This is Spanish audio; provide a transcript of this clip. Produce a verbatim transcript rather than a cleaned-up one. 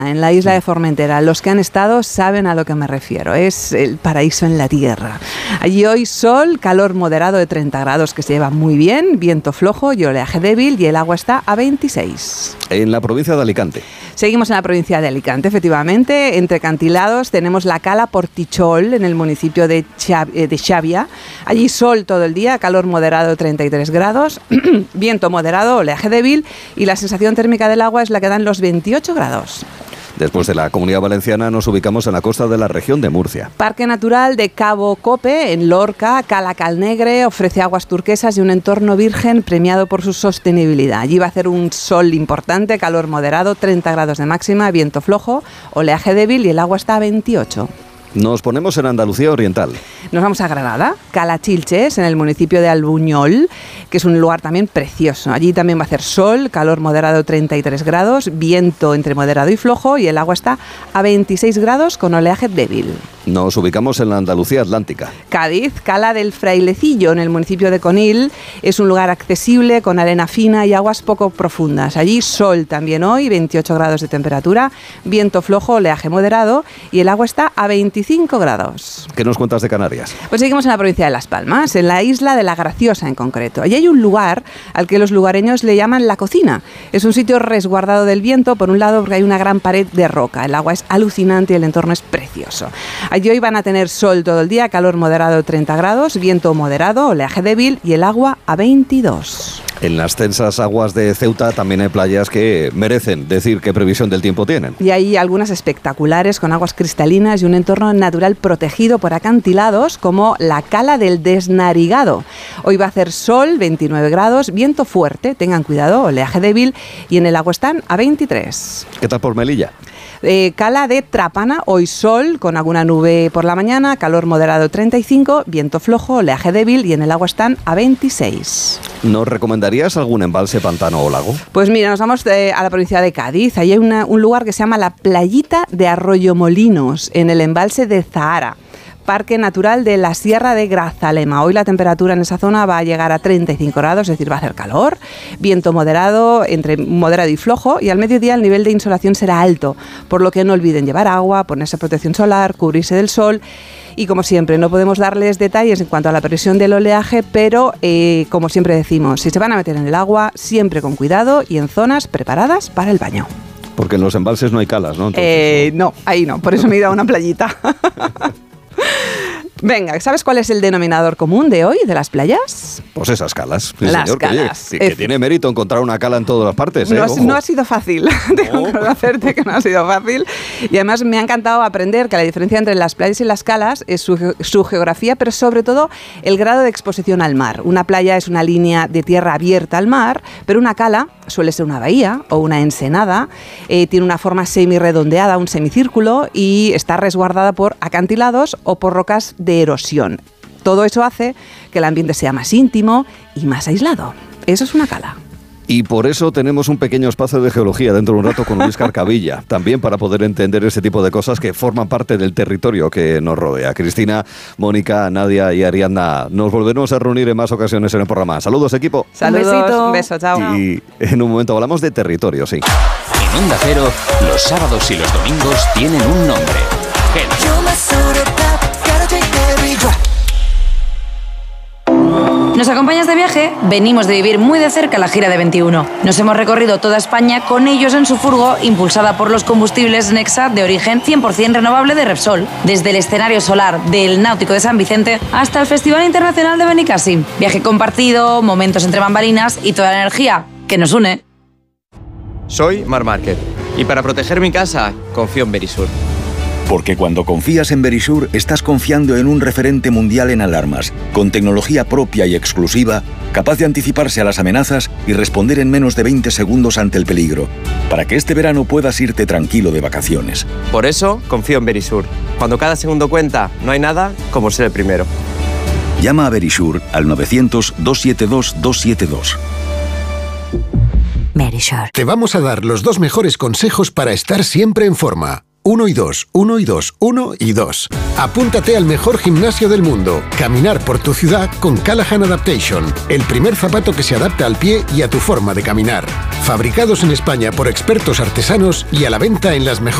en la isla de Formentera. Los que han estado saben a lo que me refiero. Es el paraíso en la tierra. Allí hoy sol, calor moderado de treinta grados que se lleva muy bien, viento flojo y oleaje débil y el agua está a veintiséis. En la provincia de Alicante. Seguimos en la provincia de Alicante, efectivamente. Entre acantilados tenemos la cala Portichol en el municipio de, Chav- de Xavia. Allí sol todo el día, calor moderado de treinta y tres grados, viento moderado, oleaje débil y la sensación térmica del agua es la que dan los veintiocho grados. Después de la Comunidad Valenciana nos ubicamos en la costa de la región de Murcia. Parque Natural de Cabo Cope, en Lorca, Cala Calnegre, ofrece aguas turquesas y un entorno virgen premiado por su sostenibilidad. Allí va a hacer un sol importante, calor moderado, treinta grados de máxima, viento flojo, oleaje débil y el agua está a veintiocho. Nos ponemos en Andalucía Oriental. Nos vamos a Granada, Calachilches, en el municipio de Albuñol, que es un lugar también precioso. Allí también va a hacer sol, calor moderado treinta y tres grados, viento entre moderado y flojo y el agua está a veintiséis grados con oleaje débil. Nos ubicamos en la Andalucía Atlántica. Cádiz, Cala del Frailecillo, en el municipio de Conil, es un lugar accesible con arena fina y aguas poco profundas. Allí sol también hoy, veintiocho grados de temperatura, viento flojo, oleaje moderado y el agua está a veinticinco grados. ¿Qué nos cuentas de Canarias? Pues seguimos en la provincia de Las Palmas, en la isla de La Graciosa en concreto. Allí hay un lugar al que los lugareños le llaman La Cocina. Es un sitio resguardado del viento, por un lado porque hay una gran pared de roca. El agua es alucinante y el entorno es precioso. Allí hoy van a tener sol todo el día, calor moderado de treinta grados, viento moderado, oleaje débil y el agua a veintidós. En las tensas aguas de Ceuta también hay playas que merecen decir qué previsión del tiempo tienen. Y hay algunas espectaculares con aguas cristalinas y un entorno natural protegido por acantilados como la Cala del Desnarigado. Hoy va a hacer sol, veintinueve grados, viento fuerte, tengan cuidado, oleaje débil y en el agua están a veintitrés. ¿Qué tal por Melilla? Eh, Cala de Trápana, hoy sol con alguna nube por la mañana, calor moderado treinta y cinco, viento flojo, oleaje débil y en el agua están a veintiséis. ¿Nos recomendarías algún embalse, pantano o lago? Pues mira, nos vamos de, a la provincia de Cádiz. Ahí hay una, un lugar que se llama la Playita de Arroyomolinos, en el embalse de Zahara. Parque Natural de la Sierra de Grazalema. Hoy la temperatura en esa zona va a llegar a treinta y cinco grados, es decir, va a hacer calor, viento moderado, entre moderado y flojo, y al mediodía el nivel de insolación será alto, por lo que no olviden llevar agua, ponerse protección solar, cubrirse del sol. Y como siempre, no podemos darles detalles en cuanto a la presión del oleaje, pero eh, como siempre decimos, si se van a meter en el agua, siempre con cuidado y en zonas preparadas para el baño. Porque en los embalses no hay calas, ¿no? Entonces, eh, no, ahí no, por eso me he ido a una playita. Venga, ¿sabes cuál es el denominador común de hoy, de las playas? Pues esas calas. Sí, las señor, calas. Que, oye, que tiene mérito encontrar una cala en todas las partes. No, ¿eh? ha, no ha sido fácil, tengo que hacerte que no ha sido fácil. Y además me ha encantado aprender que la diferencia entre las playas y las calas es su, su geografía, pero sobre todo el grado de exposición al mar. Una playa es una línea de tierra abierta al mar, pero una cala suele ser una bahía o una ensenada, eh, tiene una forma semi-redondeada, un semicírculo, y está resguardada por acantilados o por rocas de erosión. Todo eso hace que el ambiente sea más íntimo y más aislado. Eso es una cala. Y por eso tenemos un pequeño espacio de geología dentro de un rato con Luis Carcavilla, también para poder entender ese tipo de cosas que forman parte del territorio que nos rodea. Cristina, Mónica, Nadia y Ariadna, nos volveremos a reunir en más ocasiones en el programa. Saludos, equipo. Saludos, un besito. Un beso, chao. Y en un momento hablamos de territorio, sí. En Onda Cero, los sábados y los domingos tienen un nombre. Genio. ¿Nos acompañas de viaje? Venimos de vivir muy de cerca la gira de veintiuno. Nos hemos recorrido toda España con ellos en su furgo, impulsada por los combustibles Nexa de origen cien por ciento renovable de Repsol. Desde el escenario solar del Náutico de San Vicente hasta el Festival Internacional de Benicàssim. Viaje compartido, momentos entre bambalinas y toda la energía que nos une. Soy Marc Márquez y para proteger mi casa confío en Verisur. Porque cuando confías en Verisur, estás confiando en un referente mundial en alarmas, con tecnología propia y exclusiva, capaz de anticiparse a las amenazas y responder en menos de veinte segundos ante el peligro, para que este verano puedas irte tranquilo de vacaciones. Por eso, confío en Verisur. Cuando cada segundo cuenta, no hay nada como ser el primero. Llama a Verisur al novecientos, doscientos setenta y dos, doscientos setenta y dos. Verisur. Te vamos a dar los dos mejores consejos para estar siempre en forma. uno y dos, uno y dos, uno y dos. Apúntate al mejor gimnasio del mundo. Caminar por tu ciudad con Callahan Adaptation. El primer zapato que se adapta al pie y a tu forma de caminar. Fabricados en España por expertos artesanos y a la venta en las mejores